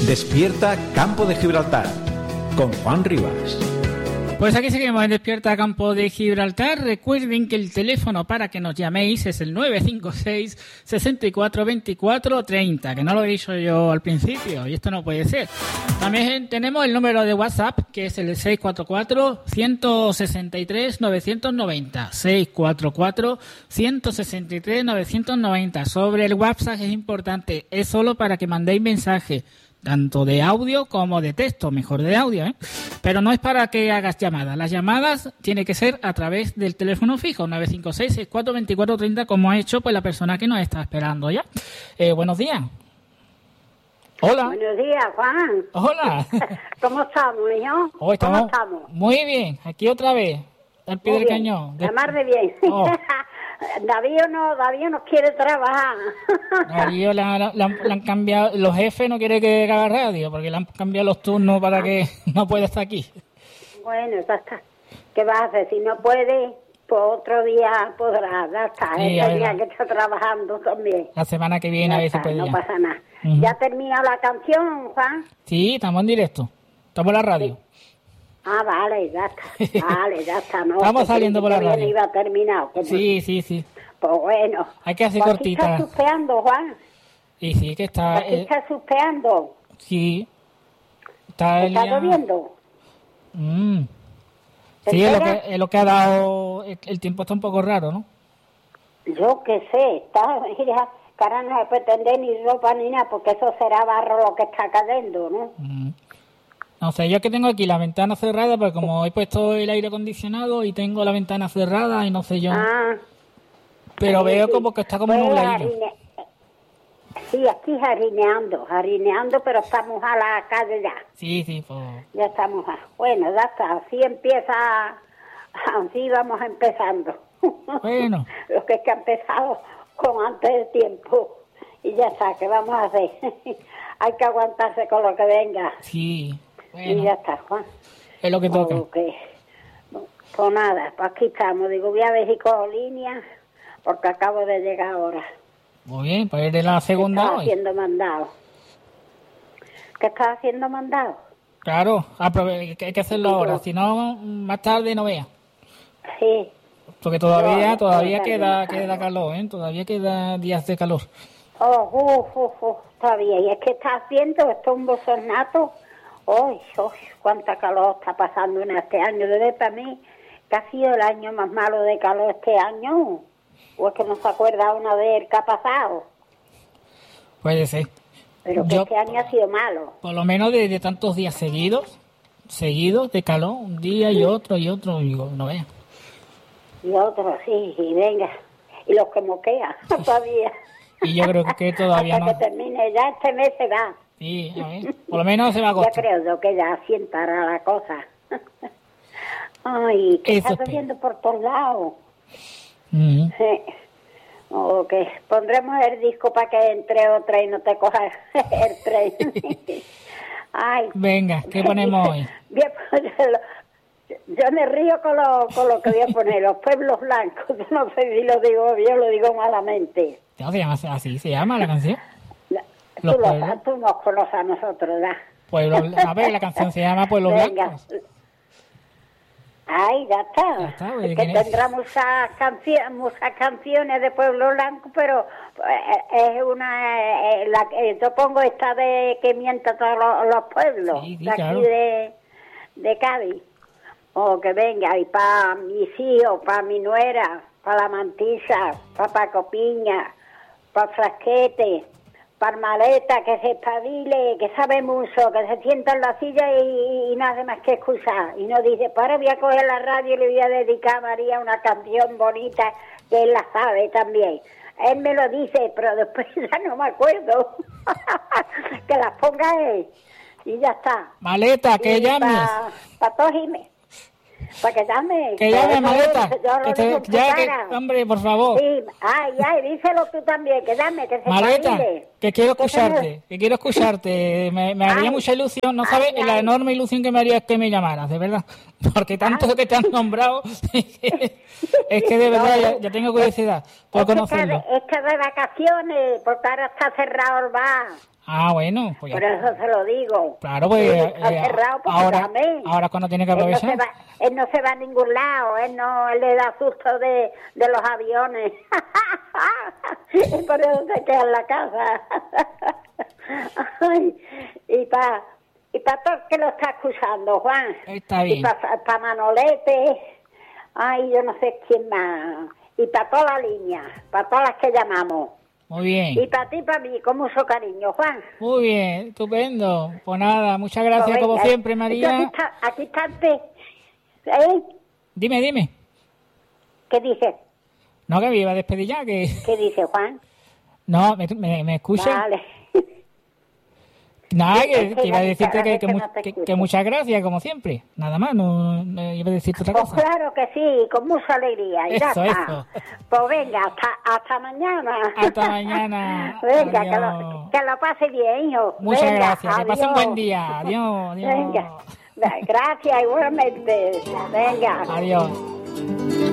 Despierta Campo de Gibraltar con Juan Rivas. Pues aquí seguimos en Despierta Campo de Gibraltar. Recuerden que el teléfono para que nos llaméis es el 956 64 24 30, que no lo he dicho yo al principio y esto no puede ser. También tenemos el número de WhatsApp, que es el 644 163 990. 644 163 990. Sobre el WhatsApp es importante, es solo para que mandéis mensajes, tanto de audio como de texto, mejor de audio, ¿eh? Pero no es para que hagas llamadas. Las llamadas tienen que ser a través del teléfono fijo, 956 64 24 30, como ha hecho pues la persona que nos está esperando ya. Buenos días. Hola. Buenos días, Juan. Hola. ¿Cómo estamos, hijo? ¿Cómo estamos? Muy bien, aquí otra vez, al pie del cañón. La mar de bien. Oh. David no quiere trabajar. David le han cambiado, los jefes no quieren que haga radio, porque le han cambiado los turnos para que no pueda estar aquí. Bueno, ya está. ¿Qué vas a hacer? Si no puede, pues otro día podrá, ya está. Sí, Este día que está trabajando también. La semana que viene ya a ver si está, puede. no ya. pasa nada. Uh-huh. ¿Ya termina la canción, Juan? Sí, estamos en directo. Estamos en la radio. Sí. Ah, vale, ya está. Vale, ya está. No, estamos saliendo por la radio. Iba a terminar. Sí. Pues bueno. Hay que hacer pues cortita. ¿Está suspeando, Juan? Y sí, que está... ¿Aquí está suspeando? Sí. ¿Está lloviendo? Sí, es lo que ha dado... El tiempo está un poco raro, ¿no? Yo qué sé. Está... Mira, cara, no se puede tender ni ropa ni nada, porque eso será barro lo que está cayendo, ¿no? No sé, yo que tengo aquí la ventana cerrada, pues como he puesto el aire acondicionado y tengo la ventana cerrada y no sé yo... Pero veo como que está como nubladillo. Sí, aquí harineando, pero estamos a la calle ya. Sí, pues... Ya estamos Bueno, ya está, así vamos empezando. Bueno. Lo que es que ha empezado con antes del tiempo. Y ya está, ¿qué vamos a hacer? Hay que aguantarse con lo que venga. Sí, bueno. Y ya está, Juan. Es lo que toca. Okay. Pues nada, pues aquí estamos. Digo, voy a ver si cojo línea, porque acabo de llegar ahora. Muy bien, pues eres la segunda hoy. ¿Qué estás haciendo mandado? Claro, hay que hacerlo ahora, si no, más tarde no veas. Sí. Porque todavía queda calor, ¿eh? Todavía queda días de calor. Está bien. Y es que está haciendo esto un bochornato. Cuánta calor está pasando en este año. Debe para mí que ha sido el año más malo de calor este año. ¿O es que no se acuerda una vez qué ha pasado? Puede ser. Pero que este año ha sido malo. Por lo menos de tantos días seguidos de calor, un día y otro, digo, no veas. Y otro, sí, y venga. Y los que moquean todavía. Y yo creo que todavía hasta no. que termine, ya este mes se va. Sí, a ver, por lo menos se va a agosto. Ya creo yo que ya asientará la cosa. Ay, que está lloviendo por todos lados. Uh-huh. Sí. Pondremos el disco para que entre otra y no te coja el tren. Ay. Venga, ¿qué ponemos hoy? Yo me río con lo que voy a poner, los pueblos blancos. Yo no sé si lo digo bien, lo digo malamente. ¿No se llama así? ¿Se llama la canción? Tú nos conoces a nosotros, ¿verdad? A ver, la canción se llama Pueblos Blancos. Ay, ya está. Es que tendrá muchas canciones de Pueblo Blanco, pero es yo pongo esta de que mienta todos los pueblos, sí, de aquí claro. de Cádiz. O que venga, y para mis hijos, para mi nuera, para la Mantilla, para Paco Piña, para Frasquete, para Maleta, que se espabile, que sabe mucho, que se sienta en la silla y no hace más que escuchar. Y no dice, para voy a coger la radio y le voy a dedicar a María una canción bonita, que él la sabe también. Él me lo dice, pero después ya no me acuerdo. Que las ponga él. Y ya está. Maleta, que llames. Para todos para que llame. Que llame, Maleta. Hombre, por favor. Sí, díselo tú también, que llame, que se Maleta, pavile. que quiero escucharte, Me haría mucha ilusión, no sabes la enorme ilusión que me haría que me llamaras, de verdad. Porque tanto que te han nombrado, es que de verdad ya tengo curiosidad por conocerlo. Es que de vacaciones, porque ahora está cerrado el bar. Ah, bueno, pues Por ya. eso se lo digo. Claro, pues Está cerrado porque ahora también. cuando tiene que Él no, aprovechar. él no se va a ningún lado, él le da susto de los aviones. Y por eso se queda en la casa. Ay, y para todo el que lo está acusando, Juan. Está bien. Y para Manolete, ay, yo no sé quién más. Y para toda la línea, para todas las que llamamos. Muy bien. Y para ti y para mí, con mucho cariño, Juan. Muy bien, estupendo. Pues nada, muchas gracias Pues como venga, siempre, María. Aquí está antes. ¿Eh? Dime. ¿Qué dice? No, que me iba a despedir ya, que... ¿Qué dice, Juan? No, ¿me escucha? Vale. Nada, Es que iba a decirte cada vez que no te que escucho. muchas gracias, como siempre. Nada más, no iba a decirte otra Pues cosa. claro que sí, con mucha alegría. Y ya Eso, está. eso. Pues venga, hasta mañana. Hasta mañana. Venga, Adiós. que lo pase bien, hijo. Muchas Venga, gracias, que pase un adiós. buen día. Adiós, adiós. Venga. Gracias, igualmente. Venga. Adiós.